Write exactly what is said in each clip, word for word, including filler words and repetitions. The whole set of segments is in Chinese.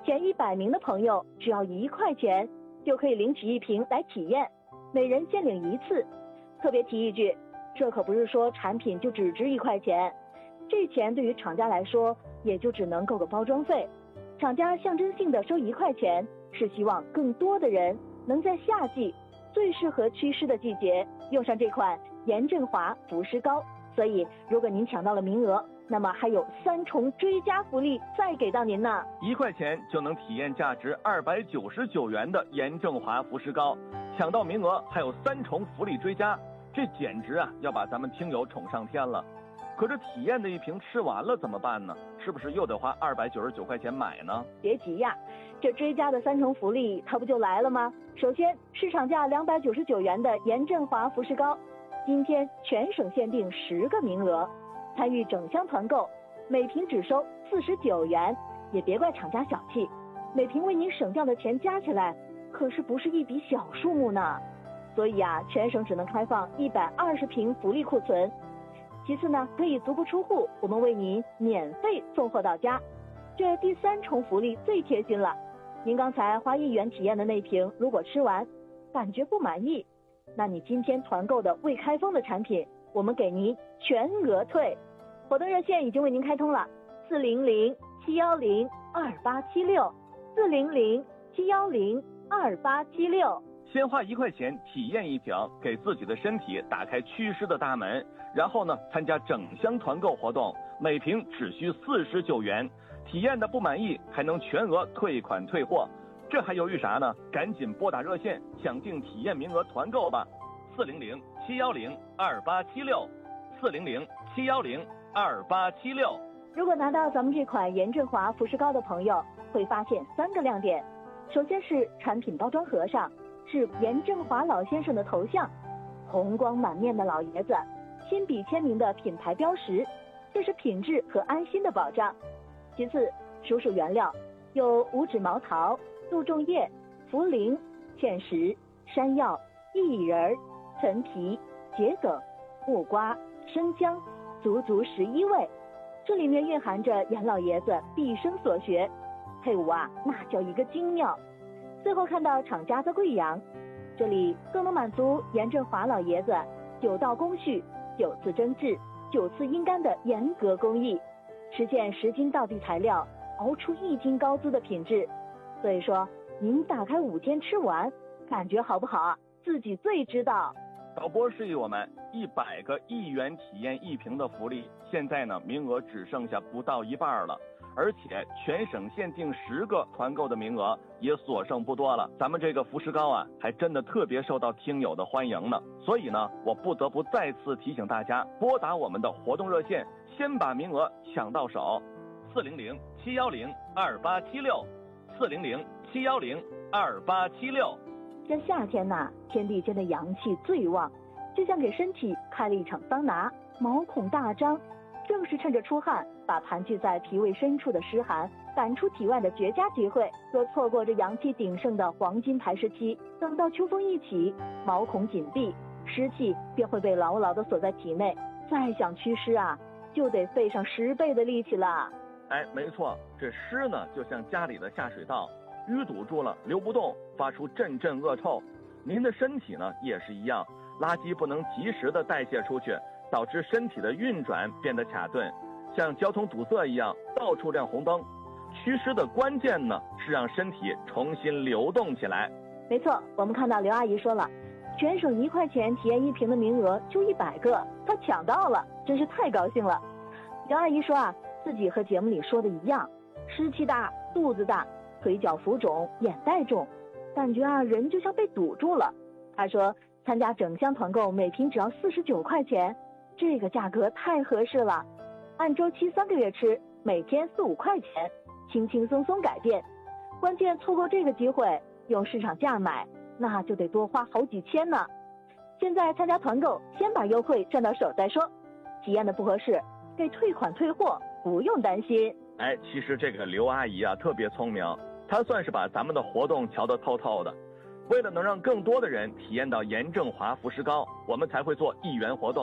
前一百名的朋友只要一块钱就可以领取一瓶来体验，每人限领一次。特别提一句，这可不是说产品就只值一块钱，这钱对于厂家来说也就只能够个包装费。厂家象征性的收一块钱，是希望更多的人能在夏季最适合祛湿的季节用上这款严正华浮湿膏。所以如果您抢到了名额，那么还有三重追加福利再给到您呢。 一块钱就能体验价值二百九十九元的严正华浮湿膏，抢到名额还有三重福利追加，这简直啊要把咱们听友宠上天了。可这体验的一瓶吃完了怎么办呢？是不是又得花二百九十九块钱买呢？ 别急呀，这追加的三重福利它不就来了吗？首先，市场价两百九十九元的严正华浮湿膏，今天全省限定十个名额，参与整箱团购，每瓶只收四十九元。也别怪厂家小气，每瓶为您省掉的钱加起来可是不是一笔小数目呢。所以啊，全省只能开放一百二十瓶福利库存。其次呢，可以足不出户，我们为您免费送货到家。这第三重福利最贴心了，您刚才花一元体验的那瓶，如果吃完感觉不满意，那你今天团购的未开封的产品，我们给您全额退。活动热线已经为您开通了，四零零七幺零二八七六，四零零七幺零二八七六。 先花一块钱体验一瓶，给自己的身体打开祛湿的大门，然后呢，参加整箱团购活动，每瓶只需四十九元，体验的不满意还能全额退款退货，这还犹豫啥呢？赶紧拨打热线抢订体验名额团购吧，四零零七幺零二八七六，四零零七幺零二八七六。 如果拿到咱们这款严正华浮湿膏的朋友，会发现三个亮点。首先是产品包装盒上是严正华老先生的头像，红光满面的老爷子，亲笔签名的品牌标识，这是品质和安心的保障。其次，属属原料有五指毛桃、杜仲叶、茯苓、芡实、山药、薏仁、陈皮、桔梗、木瓜、生姜，足足十一味。这里面蕴含着严老爷子毕生所学，配伍啊那叫一个精妙。最后看到厂家在贵阳，这里更能满足严正华老爷子九道工序、九次蒸制、九次阴干的严格工艺，实现十斤道地材料熬出一斤高滋的品质。所以说您打开五天吃完，感觉好不好自己最知道。 导播示意我们一百个一元体验一瓶的福利，现在呢名额只剩下不到一半了，而且全省限定十个团购的名额也所剩不多了。咱们这个浮湿膏啊，还真的特别受到听友的欢迎呢。所以呢，我不得不再次提醒大家，拨打我们的活动热线，先把名额抢到手，四零零七幺零二八七六，四零零七幺零二八七六。 这夏天呐、啊，天地间的阳气最旺，就像给身体开了一场桑拿，毛孔大张，正是趁着出汗，把盘踞在脾胃深处的湿寒赶出体外的绝佳机会。若错过这阳气鼎盛的黄金排湿期，等到秋风一起，毛孔紧闭，湿气便会被牢牢地锁在体内，再想祛湿啊，就得费上十倍的力气了。 哎，没错，这湿呢就像家里的下水道，淤堵住了，流不动，发出阵阵恶臭。您的身体呢也是一样，垃圾不能及时的代谢出去，导致身体的运转变得卡顿，像交通堵塞一样，到处亮红灯。祛湿的关键呢是让身体重新流动起来。 没错，我们看到刘阿姨说了，全省一块钱体验一瓶的名额就一百个，她抢到了，真是太高兴了。刘阿姨说啊，自己和节目里说的一样，湿气大，肚子大，腿脚浮肿，眼袋重，感觉啊人就像被堵住了。她说参加整箱团购，每瓶只要四十九块钱，这个价格太合适了。按周期三个月吃，每天四五块钱，轻轻松松改变。关键错过这个机会，用市场价买，那就得多花好几千呢。现在参加团购，先把优惠赚到手再说。体验的不合适，给退款退货，不用担心。 哎，其实这个刘阿姨啊特别聪明，她算是把咱们的活动瞧得透透的。为了能让更多的人体验到严正华浮湿膏，我们才会做一元活动。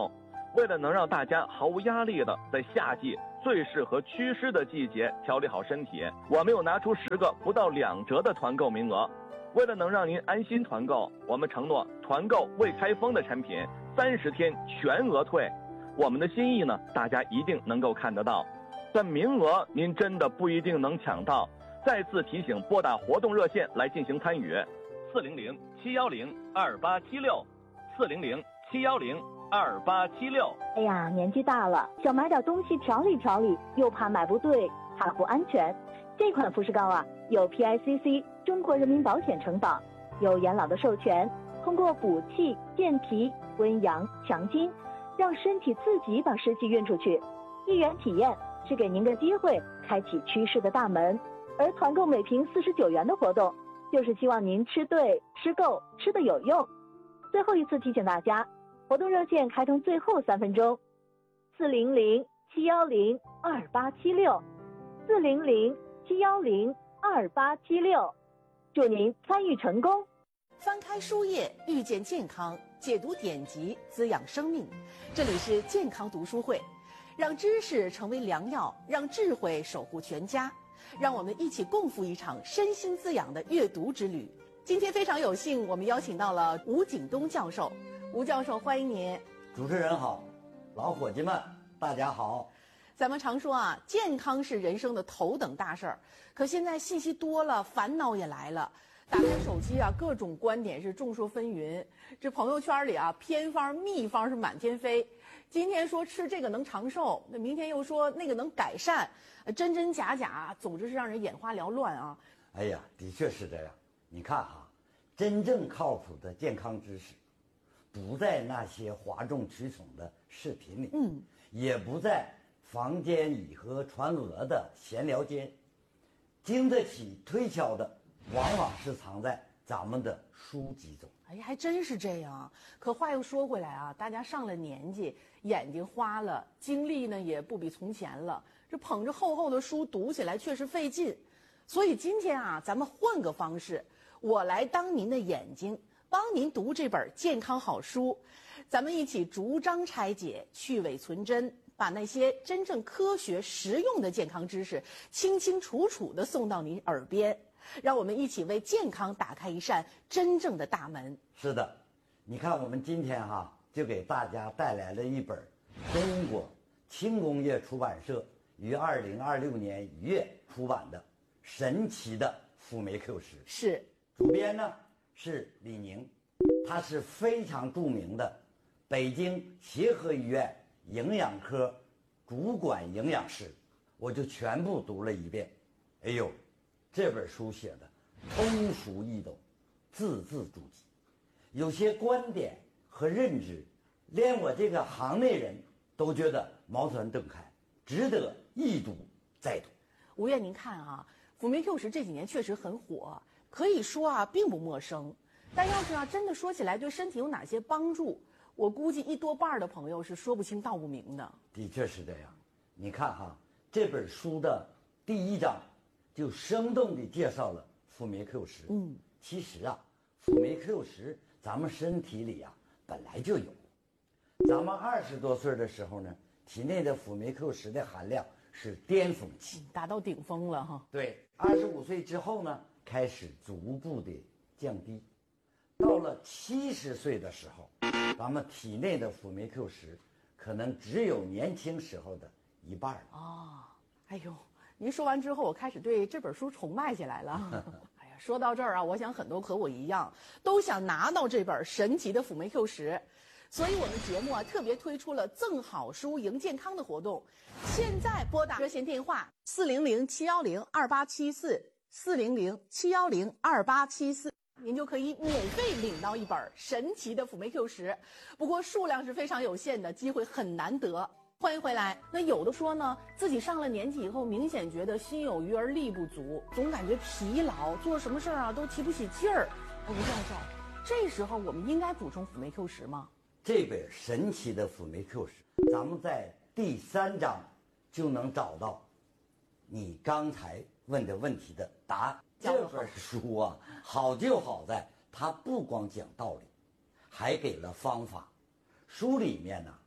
为了能让大家毫无压力的在夏季最适合祛湿的季节调理好身体，我们又拿出十个不到两折的团购名额。为了能让您安心团购，我们承诺团购未开封的产品三十天全额退。我们的心意呢，大家一定能够看得到，但名额您真的不一定能抢到。再次提醒，拨打活动热线来进行参与，四零零七幺零二八七六，四零零七幺零二八七六。 哎呀，年纪大了，想买点东西调理调理，又怕买不对，怕不安全。这款富士膏啊，有 P I C C 中国人民保险承保，有严老的授权，通过补气、健脾、温阳、强筋，让身体自己把湿气运出去。一元体验是给您个机会，开启趋势的大门。而团购每瓶四十九元的活动，就是希望您吃对、吃够、吃的有用。最后一次提醒大家，活动热线开通最后三分钟，四零零七幺零二八七六，四零零七幺零二八七六，祝您参与成功。 翻开书页，遇见健康，解读典籍，滋养生命。这里是健康读书会，让知识成为良药，让智慧守护全家。让我们一起共赴一场身心滋养的阅读之旅。今天非常有幸，我们邀请到了吴景东教授。吴教授，欢迎您。 主持人好，老伙计们，大家好。 咱们常说啊，健康是人生的头等大事儿，可现在信息多了，烦恼也来了。打开手机啊，各种观点是众说纷纭。这朋友圈里啊，偏方秘方是满天飞。今天说吃这个能长寿，那明天又说那个能改善，真真假假，总之是让人眼花缭乱啊。 哎呀，的确是这样。你看哈，真正靠谱的健康知识，不在那些哗众取宠的视频里，嗯，也不在房间里和传讹的闲聊间，经得起推敲的，往往是藏在咱们的书籍中。 哎呀，还真是这样。可话又说回来啊，大家上了年纪，眼睛花了，精力呢也不比从前了，这捧着厚厚的书读起来确实费劲。所以今天啊，咱们换个方式，我来当您的眼睛，帮您读这本健康好书。咱们一起逐章拆解，去伪存真，把那些真正科学实用的健康知识清清楚楚地送到您耳边。让我们一起为健康打开一扇真正的大门。 是的，你看我们今天哈就给大家带来了一本中国轻工业出版社于二零二六年一月出版的《神奇的辅酶 Q 十》。 是， 主编呢是李宁，他是非常著名的北京协和医院营养科主管营养师。我就全部读了一遍。哎呦，这本书写的通俗易懂，字字珠玑，有些观点和认知，连我这个行内人都觉得茅塞顿开，值得一读再读。 吴院，您看啊，辅酶 Q 十这几年确实很火，可以说啊并不陌生。但要是啊真的说起来对身体有哪些帮助，我估计一多半的朋友是说不清道不明的。 的确是这样。你看哈，这本书的第一章就生动地介绍了辅酶 Q 十。嗯，其实啊，辅酶 Q 十咱们身体里啊本来就有。咱们二十多岁的时候呢，体内的辅酶 Q 十的含量是巅峰期， 达到顶峰了哈。 对，二十五岁之后呢，开始逐步的降低。到了七十岁的时候，咱们体内的辅酶 Q 十可能只有年轻时候的一半了。 哦，哎呦。您说完之后，我开始对这本书崇拜起来了。哎呀，说到这儿啊，我想很多和我一样，都想拿到这本神奇的辅酶 Q 十，所以我们节目啊特别推出了赠好书赢健康的活动。现在拨打热线电话四零零七幺零二八七四四零零七幺零二八七四，您就可以免费领到一本神奇的辅酶 Q 十，不过数量是非常有限的，机会很难得。欢迎回来。那有的说呢，自己上了年纪以后，明显觉得心有余而力不足，总感觉疲劳，做什么事儿啊都提不起劲儿。吴教授，这时候我们应该补充辅酶 Q 十吗？ 这本神奇的辅酶 Q 十，咱们在第三章就能找到你刚才问的问题的答案。这本书啊，好就好在它不光讲道理，还给了方法。书里面呢，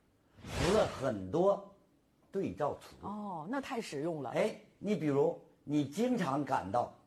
涂了很多对照图。 哦，那太实用了。 哎，你比如你经常感到